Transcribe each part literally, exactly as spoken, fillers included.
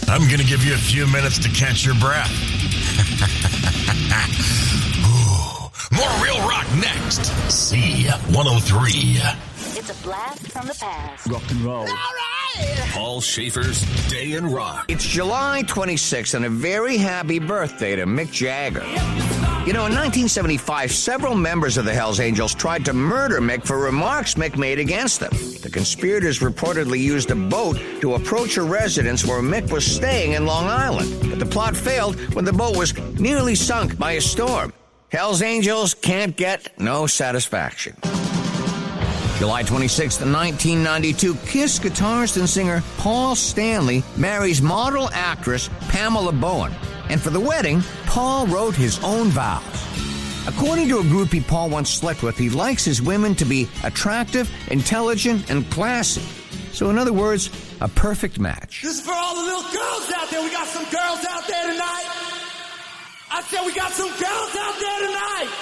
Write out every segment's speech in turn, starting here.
I'm going to give you a few minutes to catch your breath. Ooh, more Real Rock next. C one oh three. It's a blast from the past. Rock and roll. All right. Paul Schaefer's Day in Rock. It's July twenty-sixth, and a very happy birthday to Mick Jagger. You know, in nineteen seventy-five, several members of the Hells Angels tried to murder Mick for remarks Mick made against them. The conspirators reportedly used a boat to approach a residence where Mick was staying in Long Island. But the plot failed when the boat was nearly sunk by a storm. Hells Angels can't get no satisfaction. July twenty-sixth, nineteen ninety-two, Kiss guitarist and singer Paul Stanley marries model actress Pamela Bowen. And for the wedding, Paul wrote his own vows. According to a groupie Paul once slept with, he likes his women to be attractive, intelligent, and classy. So in other words, a perfect match. This is for all the little girls out there. We got some girls out there tonight. I said we got some girls out there tonight.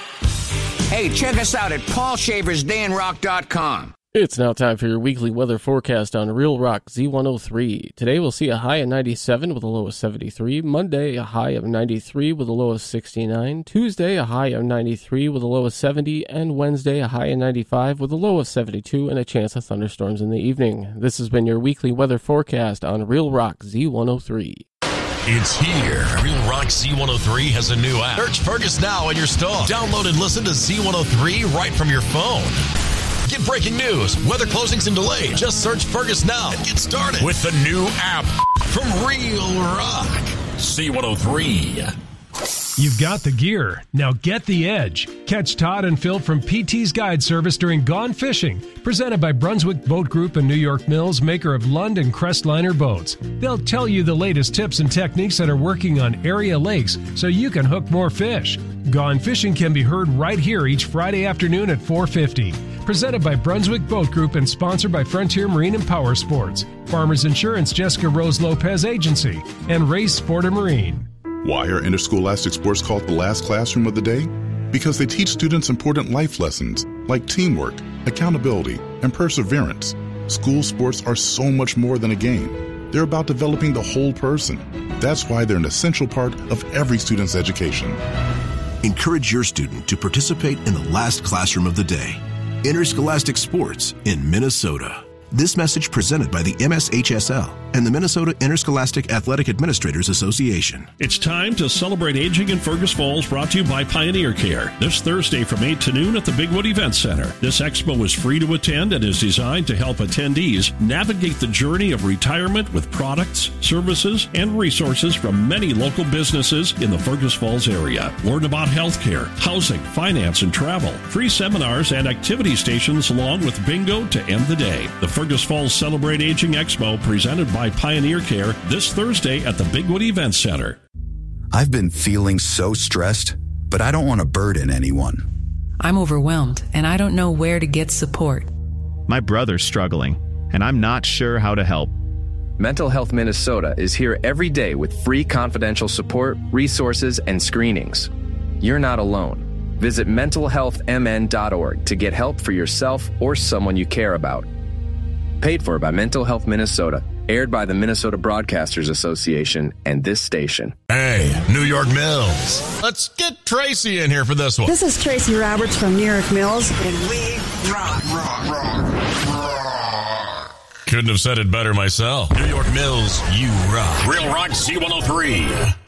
Hey, check us out at paul shavers day in rock dot com. It's now time for your weekly weather forecast on Real Rock Z one oh three. Today we'll see a high of ninety-seven with a low of seventy-three. Monday, a high of ninety-three with a low of sixty-nine. Tuesday, a high of ninety-three with a low of seventy. And Wednesday, a high of ninety-five with a low of seventy-two and a chance of thunderstorms in the evening. This has been your weekly weather forecast on Real Rock Z one oh three. It's here. Real Rock Z one oh three has a new app. Search Fergus now in your store. Download and listen to Z one oh three right from your phone. Get breaking news, weather closings and delays. Just search Fergus now and get started with the new app from Real Rock Z one oh three. You've got the gear. Now get the edge. Catch Todd and Phil from P T's Guide Service during Gone Fishing, presented by Brunswick Boat Group and New York Mills, maker of Lund and Crestliner boats. They'll tell you the latest tips and techniques that are working on area lakes so you can hook more fish. Gone Fishing can be heard right here each Friday afternoon at four fifty. Presented by Brunswick Boat Group and sponsored by Frontier Marine and Power Sports, Farmers Insurance Jessica Rose Lopez Agency, and Race Sport and Marine. Why are interscholastic sports called the last classroom of the day? Because they teach students important life lessons like teamwork, accountability, and perseverance. School sports are so much more than a game. They're about developing the whole person. That's why they're an essential part of every student's education. Encourage your student to participate in the last classroom of the day. Interscholastic sports in Minnesota. This message presented by the M S H S L and the Minnesota Interscholastic Athletic Administrators Association. It's time to celebrate aging in Fergus Falls, brought to you by Pioneer Care. This Thursday from eight to noon at the Bigwood Event Center. This expo is free to attend and is designed to help attendees navigate the journey of retirement with products, services, and resources from many local businesses in the Fergus Falls area. Learn about healthcare, housing, finance, and travel. Free seminars and activity stations along with bingo to end the day. The Fergus Falls Celebrate Aging Expo presented by Pioneer Care this Thursday at the Bigwood Event Center. I've been feeling so stressed, but I don't want to burden anyone. I'm overwhelmed, and I don't know where to get support. My brother's struggling, and I'm not sure how to help. Mental Health Minnesota is here every day with free confidential support, resources, and screenings. You're not alone. Visit mental health m n dot org to get help for yourself or someone you care about. Paid for by Mental Health Minnesota. Aired by the Minnesota Broadcasters Association and this station. Hey, New York Mills. Let's get Tracy in here for this one. This is Tracy Roberts from New York Mills, and we rock, rock, rock, rock. Couldn't have said it better myself. New York Mills, you rock. Real Rock Z one oh three.